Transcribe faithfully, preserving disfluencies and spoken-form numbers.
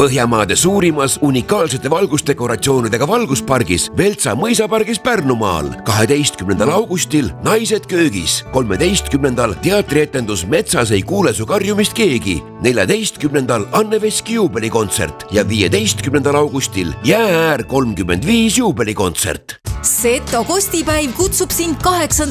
Põhjamaade suurimas unikaalsete valgusdekoratsioonidega valguspargis Veltsa mõisapargis Pärnumaal. kaheteistkümnendal augustil Naised köögis. kolmeteistkümnendal teatrietendus Metsas ei kuule su karjumist keegi. neljateistkümnendal Anne Veski juubelikontsert ja viieteistkümnendal augustil Jäääär kolmkümmend viis juubelikontsert. Seto kostipäiv kutsub sind kaheksandal